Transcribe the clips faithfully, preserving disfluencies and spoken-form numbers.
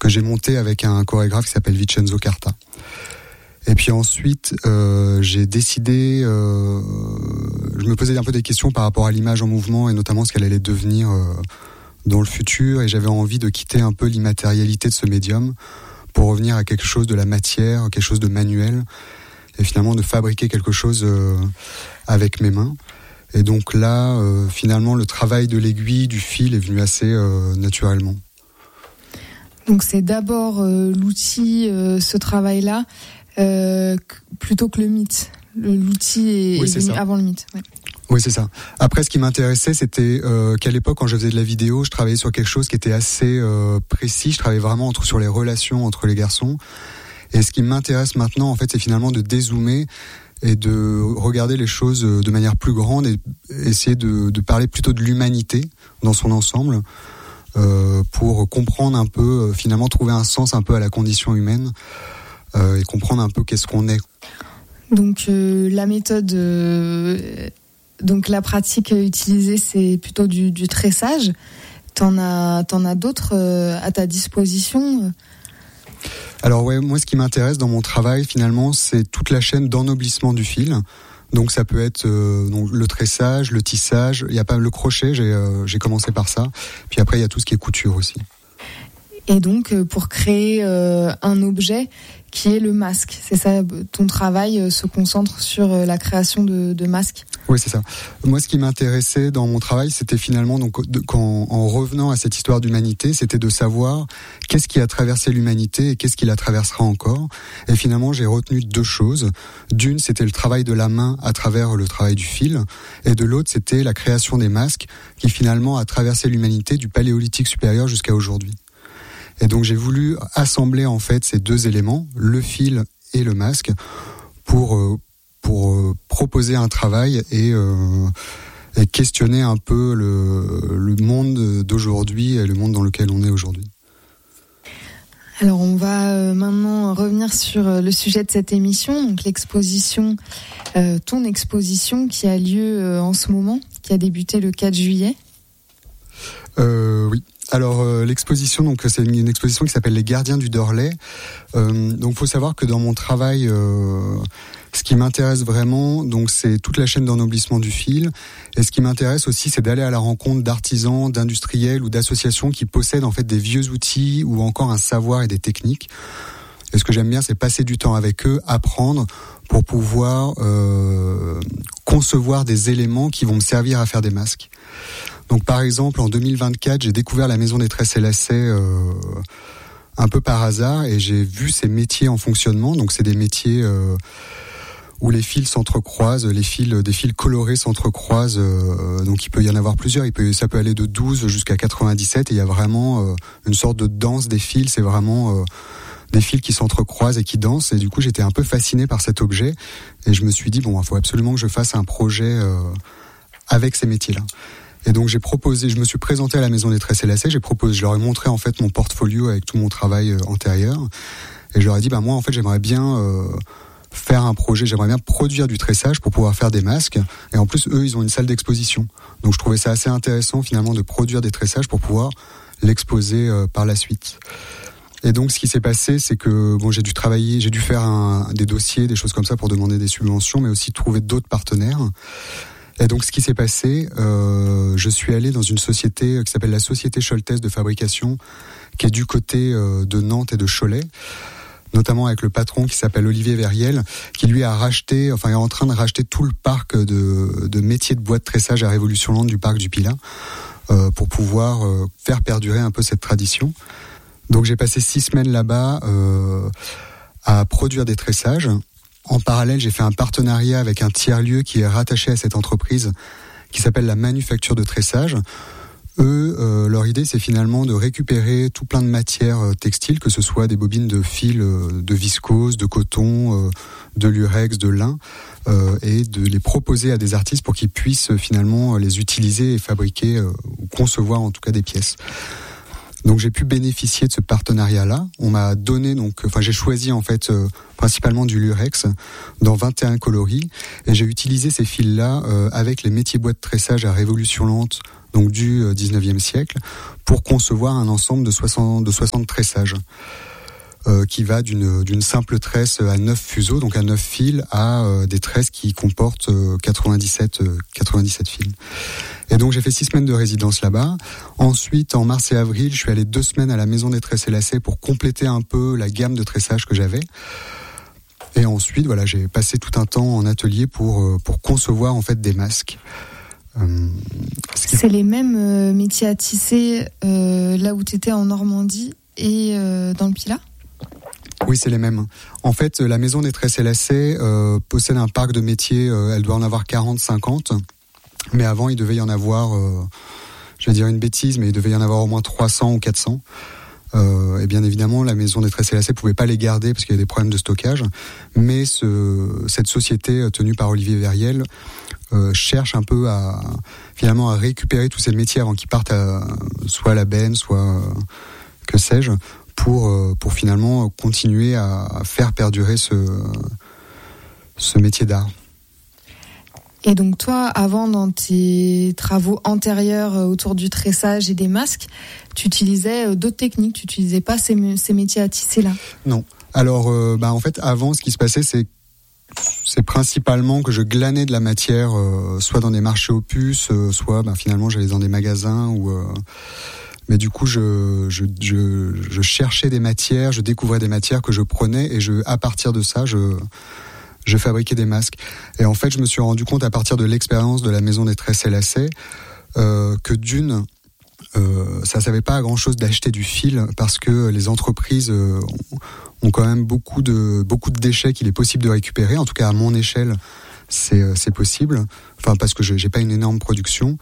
que j'ai monté avec un chorégraphe qui s'appelle Vincenzo Carta. Et puis ensuite, euh, j'ai décidé, euh, je me posais un peu des questions par rapport à l'image en mouvement et notamment ce qu'elle allait devenir euh, dans le futur, et j'avais envie de quitter un peu l'immatérialité de ce médium pour revenir à quelque chose de la matière, quelque chose de manuel, et finalement de fabriquer quelque chose euh, avec mes mains. Et donc là, euh, finalement, le travail de l'aiguille, du fil est venu assez euh, naturellement. Donc c'est d'abord euh, l'outil, euh, ce travail-là, euh, plutôt que le mythe. Le, l'outil est, oui, est venu ça. avant le mythe. Ouais. Oui, c'est ça. Après, ce qui m'intéressait, c'était euh, qu'à l'époque, quand je faisais de la vidéo, je travaillais sur quelque chose qui était assez euh, précis. Je travaillais vraiment entre, sur les relations entre les garçons. Et ce qui m'intéresse maintenant, en fait, c'est finalement de dézoomer et de regarder les choses de manière plus grande et essayer de, de parler plutôt de l'humanité dans son ensemble, euh, pour comprendre un peu, euh, finalement, trouver un sens un peu à la condition humaine euh, et comprendre un peu qu'est-ce qu'on est. Donc euh, la méthode... Euh... Donc la pratique utilisée, c'est plutôt du, du tressage. T'en as, t'en as d'autres euh, à ta disposition ? Alors ouais, moi ce qui m'intéresse dans mon travail finalement, c'est toute la chaîne d'ennoblissement du fil. Donc ça peut être euh, donc le tressage, le tissage. Il y a pas le crochet. J'ai, euh, j'ai commencé par ça. Puis après il y a tout ce qui est couture aussi. Et donc pour créer euh, un objet qui est le masque, c'est ça, ton travail euh, se concentre sur euh, la création de, de masques. Oui, c'est ça. Moi, ce qui m'intéressait dans mon travail, c'était finalement, donc, de, quand, en revenant à cette histoire d'humanité, c'était de savoir qu'est-ce qui a traversé l'humanité et qu'est-ce qui la traversera encore. Et finalement, j'ai retenu deux choses. D'une, c'était le travail de la main à travers le travail du fil. Et de l'autre, c'était la création des masques qui finalement a traversé l'humanité du paléolithique supérieur jusqu'à aujourd'hui. Et donc, j'ai voulu assembler, en fait, ces deux éléments, le fil et le masque, pour... Euh, pour euh, proposer un travail et, euh, et questionner un peu le, le monde d'aujourd'hui et le monde dans lequel on est aujourd'hui. Alors on va euh, maintenant revenir sur euh, le sujet de cette émission, donc l'exposition, euh, ton exposition qui a lieu euh, en ce moment, qui a débuté le quatre juillet. Euh, oui. Alors euh, l'exposition, donc c'est une, une exposition qui s'appelle Les Gardiens du Dorley. Euh, donc faut savoir que dans mon travail, euh, ce qui m'intéresse vraiment, donc c'est toute la chaîne d'ennoblissement du fil. Et ce qui m'intéresse aussi, c'est d'aller à la rencontre d'artisans, d'industriels ou d'associations qui possèdent en fait des vieux outils ou encore un savoir et des techniques. Et ce que j'aime bien, c'est passer du temps avec eux, apprendre pour pouvoir euh, concevoir des éléments qui vont me servir à faire des masques. Donc par exemple, en deux mille vingt-quatre, j'ai découvert la Maison des Tresses et Lacets euh, un peu par hasard et j'ai vu ces métiers en fonctionnement. Donc c'est des métiers euh, où les fils s'entrecroisent, les fils, des fils colorés s'entrecroisent. Euh, donc il peut y en avoir plusieurs. Il peut, ça peut aller de douze jusqu'à quatre-vingt-dix-sept. Et il y a vraiment euh, une sorte de danse des fils. C'est vraiment euh, des fils qui s'entrecroisent et qui dansent. Et du coup, j'étais un peu fasciné par cet objet. Et je me suis dit, bon, il faut absolument que je fasse un projet euh, avec ces métiers-là. Et donc j'ai proposé, je me suis présenté à la Maison des Tresses et Lacets, j'ai proposé, je leur ai montré en fait mon portfolio avec tout mon travail euh, antérieur, et je leur ai dit bah moi en fait j'aimerais bien euh, faire un projet, j'aimerais bien produire du tressage pour pouvoir faire des masques, et en plus eux ils ont une salle d'exposition, donc je trouvais ça assez intéressant finalement de produire des tressages pour pouvoir l'exposer euh, par la suite. Et donc ce qui s'est passé, c'est que bon j'ai dû travailler, j'ai dû faire un, des dossiers, des choses comme ça pour demander des subventions, mais aussi trouver d'autres partenaires. Et donc, ce qui s'est passé, euh, je suis allé dans une société qui s'appelle la Société Choltès de fabrication, qui est du côté euh, de Nantes et de Cholet, notamment avec le patron qui s'appelle Olivier Verriel, qui lui a racheté, enfin est en train de racheter tout le parc de, de métiers de bois de tressage à Révolution Lente du parc du Pilat, euh, pour pouvoir euh, faire perdurer un peu cette tradition. Donc, j'ai passé six semaines là-bas euh, à produire des tressages. En parallèle, j'ai fait un partenariat avec un tiers-lieu qui est rattaché à cette entreprise qui s'appelle la Manufacture de Tressage. Eux, euh, leur idée, c'est finalement de récupérer tout plein de matières textiles, que ce soit des bobines de fil, de viscose, de coton, euh, de lurex, de lin, euh, et de les proposer à des artistes pour qu'ils puissent finalement les utiliser et fabriquer, euh, ou concevoir en tout cas des pièces. Donc j'ai pu bénéficier de ce partenariat-là. On m'a donné donc, enfin j'ai choisi en fait euh, principalement du lurex dans vingt et un coloris, et j'ai utilisé ces fils-là euh, avec les métiers bois de tressage à Révolution Lente donc du dix-neuvième siècle, pour concevoir un ensemble de soixante, de soixante tressages. Euh, qui va d'une, d'une simple tresse à neuf fuseaux, donc à neuf fils, à euh, des tresses qui comportent euh, quatre-vingt-dix-sept, euh, quatre-vingt-dix-sept fils. Et donc j'ai fait six semaines de résidence là-bas. Ensuite, en mars et avril, je suis allé deux semaines à la Maison des Tresses et Lacets pour compléter un peu la gamme de tressage que j'avais. Et ensuite, voilà, j'ai passé tout un temps en atelier pour euh, pour concevoir en fait des masques. Euh, qui... C'est les mêmes euh, métiers à tisser euh, là où tu étais en Normandie et euh, dans le Pilat ? Oui, c'est les mêmes. En fait, la Maison des Tresses et Lacets euh, possède un parc de métiers, euh, elle doit en avoir quarante, cinquante, mais avant, il devait y en avoir, euh, je vais dire une bêtise, mais il devait y en avoir au moins trois cents ou quatre cents. Euh, et bien évidemment, la Maison des Tresses et Lacets ne pouvait pas les garder parce qu'il y a des problèmes de stockage, mais ce, cette société tenue par Olivier Verriel euh, cherche un peu à, finalement, à récupérer tous ces métiers avant qu'ils partent à, soit à la benne, soit euh, que sais-je, pour pour finalement continuer à faire perdurer ce ce métier d'art. Et donc toi, avant, dans tes travaux antérieurs autour du tressage et des masques, tu utilisais d'autres techniques, tu utilisais pas ces, ces métiers à tisser là ? Non. Alors euh, bah en fait avant, ce qui se passait, c'est c'est principalement que je glanais de la matière, euh, soit dans des marchés aux puces, euh, soit bah, finalement j'allais dans des magasins ou euh, mais du coup, je, je, je, je cherchais des matières, je découvrais des matières que je prenais et je, à partir de ça, je, je fabriquais des masques. Et en fait, je me suis rendu compte à partir de l'expérience de la Maison des Tresses et Lacets euh, que d'une, euh, ça ne servait pas à grand chose d'acheter du fil parce que les entreprises euh, ont quand même beaucoup de, beaucoup de déchets qu'il est possible de récupérer. En tout cas, à mon échelle, c'est, c'est possible. Enfin, parce que je n'ai pas une énorme production.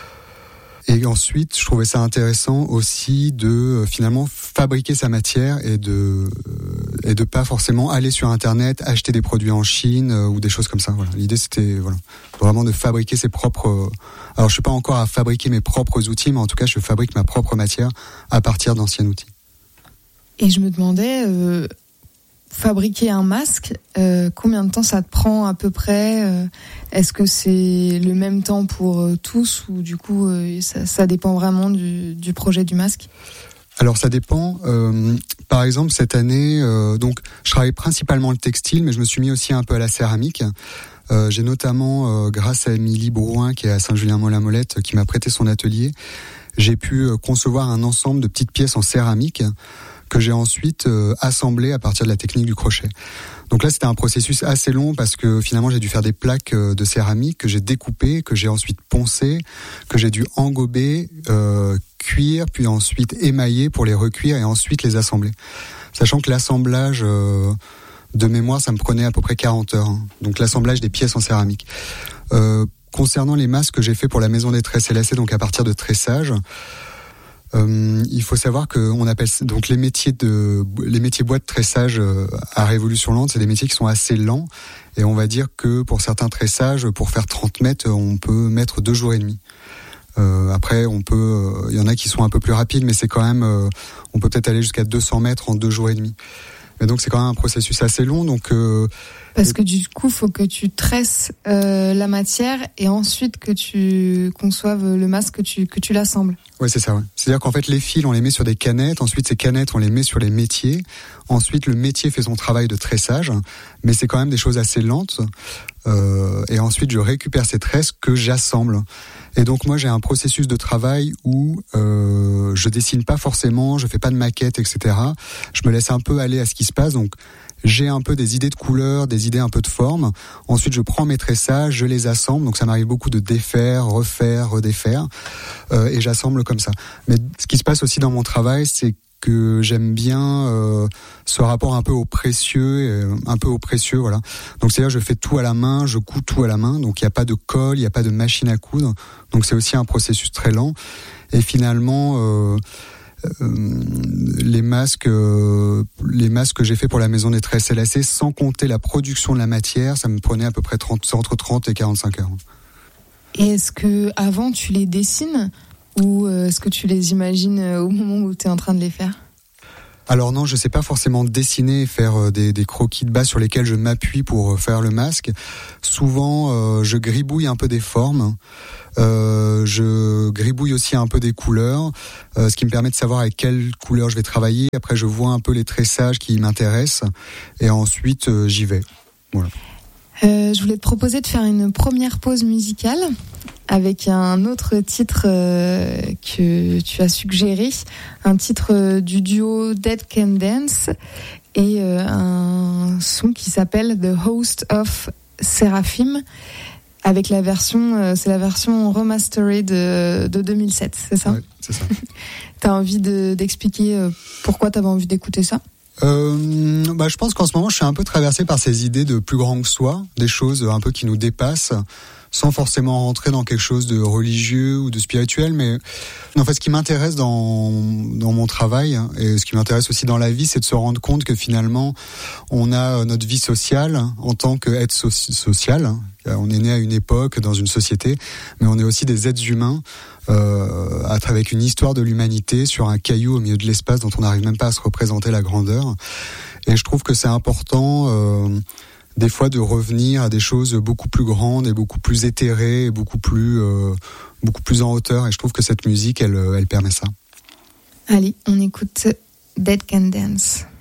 Et ensuite, je trouvais ça intéressant aussi de euh, finalement fabriquer sa matière et de euh, et de pas forcément aller sur Internet acheter des produits en Chine euh, ou des choses comme ça. Voilà. L'idée c'était voilà vraiment de fabriquer ses propres. Euh, alors je suis pas encore à fabriquer mes propres outils, mais en tout cas je fabrique ma propre matière à partir d'anciens outils. Et je me demandais. Euh... Fabriquer un masque, euh, combien de temps ça te prend à peu près ? euh, Est-ce que c'est le même temps pour euh, tous ou du coup euh, ça, ça dépend vraiment du, du projet du masque ? Alors ça dépend. Euh, par exemple cette année, euh, donc je travaille principalement le textile, mais je me suis mis aussi un peu à la céramique. Euh, j'ai notamment, euh, grâce à Émilie Brouin qui est à Saint-Julien-Molin-Molette, qui m'a prêté son atelier, j'ai pu euh, concevoir un ensemble de petites pièces en céramique que j'ai ensuite euh, assemblé à partir de la technique du crochet. Donc là, c'était un processus assez long parce que finalement, j'ai dû faire des plaques euh, de céramique que j'ai découpées, que j'ai ensuite poncées, que j'ai dû engober, euh, cuire, puis ensuite émailler pour les recuire et ensuite les assembler. Sachant que l'assemblage euh, de mémoire, ça me prenait à peu près quarante heures. Hein. Donc l'assemblage des pièces en céramique. Euh, concernant les masques que j'ai fait pour la Maison des Tresses et Lacets, donc à partir de tressage, Euh, il faut savoir que on appelle donc les métiers de les métiers bois de tressage euh, à Révolution Lente, c'est des métiers qui sont assez lents et on va dire que pour certains tressages, pour faire trente mètres, on peut mettre deux jours et demi. Euh, après, on peut, il euh, y en a qui sont un peu plus rapides, mais c'est quand même, euh, on peut peut-être aller jusqu'à deux cents mètres en deux jours et demi. Mais donc c'est quand même un processus assez long, donc. Euh, Parce que du coup, il faut que tu tresses euh, la matière et ensuite que tu conçoives le masque, que tu que tu l'assembles. Oui, c'est ça. Ouais. C'est-à-dire qu'en fait, les fils, on les met sur des canettes. Ensuite, ces canettes, on les met sur les métiers. Ensuite, le métier fait son travail de tressage, mais c'est quand même des choses assez lentes. Euh, et ensuite, je récupère ces tresses que j'assemble. Et donc, moi, j'ai un processus de travail où euh, je dessine pas forcément, je fais pas de maquette, et cetera. Je me laisse un peu aller à ce qui se passe. Donc, j'ai un peu des idées de couleurs, des idées un peu de forme. Ensuite, je prends mes tressages, je les assemble. Donc, ça m'arrive beaucoup de défaire, refaire, redéfaire. Euh, et j'assemble comme ça. Mais ce qui se passe aussi dans mon travail, c'est que j'aime bien euh, ce rapport un peu au précieux, euh, un peu au précieux, voilà. Donc, c'est-à-dire, je fais tout à la main, je couds tout à la main. Donc, il n'y a pas de colle, il n'y a pas de machine à coudre. Donc, c'est aussi un processus très lent. Et finalement... Euh, Euh, les masques, euh, les masques que j'ai fait pour la Maison des Tresses et Lacets, sans compter la production de la matière, ça me prenait à peu près trente, entre trente et quarante-cinq heures. Et est-ce que avant tu les dessines ou est-ce que tu les imagines au moment où tu es en train de les faire ? Alors non, je sais pas forcément dessiner et faire des, des croquis de base sur lesquels je m'appuie pour faire le masque. Souvent, euh, je gribouille un peu des formes. Euh, je gribouille aussi un peu des couleurs, euh, ce qui me permet de savoir avec quelle couleur je vais travailler. Après, je vois un peu les tressages qui m'intéressent et ensuite euh, j'y vais. Voilà. Euh, je voulais te proposer de faire une première pause musicale avec un autre titre euh, que tu as suggéré, un titre euh, du duo Dead Can Dance et euh, un son qui s'appelle The Host of Seraphim, avec la version, euh, c'est la version remastered de, de deux mille sept, c'est ça ? Oui, c'est ça. T'as envie de, d'expliquer euh, pourquoi t'avais envie d'écouter ça ? Euh, bah, je pense qu'en ce moment, je suis un peu traversé par ces idées de plus grand que soi, des choses un peu qui nous dépassent, sans forcément rentrer dans quelque chose de religieux ou de spirituel. Mais en fait, ce qui m'intéresse dans dans mon travail et ce qui m'intéresse aussi dans la vie, c'est de se rendre compte que finalement, on a notre vie sociale en tant qu'être so- social. On est né à une époque, dans une société, mais on est aussi des êtres humains euh, avec une histoire de l'humanité sur un caillou au milieu de l'espace dont on n'arrive même pas à se représenter la grandeur. Et je trouve que c'est important euh, des fois de revenir à des choses beaucoup plus grandes et beaucoup plus éthérées et beaucoup plus, euh, beaucoup plus en hauteur. Et je trouve que cette musique, elle, elle permet ça. Allez, on écoute Dead Can Dance.